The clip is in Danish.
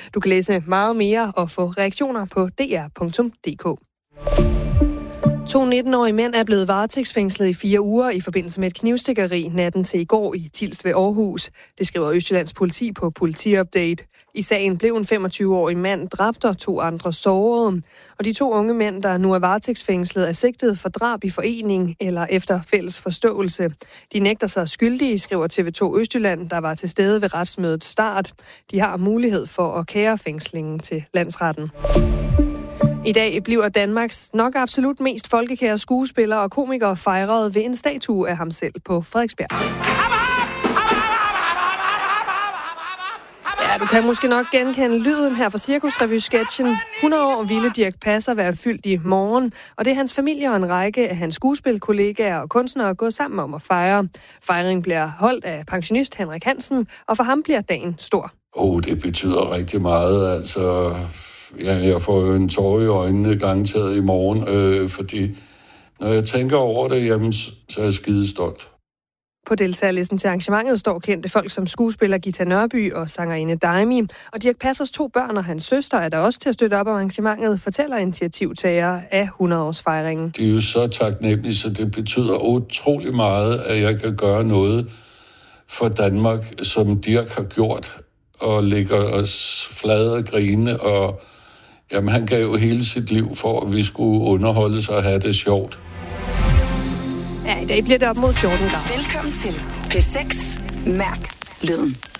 Du kan læse meget mere og få reaktioner på dr.dk. 2 19-årige mænd er blevet varetægtsfængslet i 4 uger i forbindelse med et knivstikkeri natten til i går i Tilst ved Aarhus. Det skriver Østjyllands politi på Politiupdate. I sagen blev en 25-årig mand dræbt og 2 andre sårede. Og de 2 unge mænd, der nu er varetægtsfængslet, er sigtet for drab i forening eller efter fælles forståelse. De nægter sig skyldige, skriver TV2 Østjylland, der var til stede ved retsmødets start. De har mulighed for at kære fængslingen til landsretten. I dag bliver Danmarks nok absolut mest folkekære skuespiller og komiker fejret ved en statue af ham selv på Frederiksberg. Ja, du kan måske nok genkende lyden her fra Cirkusrevy-sketchen. 100 år ville Dirch Passer være fyldt i morgen, og det er hans familie og en række af hans skuespilkollegaer og kunstnere gået sammen om at fejre. Fejringen bliver holdt af pensionist Henrik Hansen, og for ham bliver dagen stor. Det betyder rigtig meget, altså. Ja, jeg får jo en tårer i øjnene garanteret i morgen, fordi når jeg tænker over det, jamen, så er jeg skidestolt. På deltagerlisten til arrangementet står kendte folk som skuespiller Gita Nørby og sangerinde Daimi, og Dirch Passers 2 børn og hans søster er der også til at støtte op om arrangementet, fortæller initiativtager af 100-årsfejringen. De er jo så taknemmelige, så det betyder utrolig meget, at jeg kan gøre noget for Danmark, som Dirch har gjort, og ligger os flade og grine, og jamen, han gav jo hele sit liv for, at vi skulle underholdes og have det sjovt. Ja, i dag bliver det op mod 14 grader. Velkommen til P6. Mærk lyden.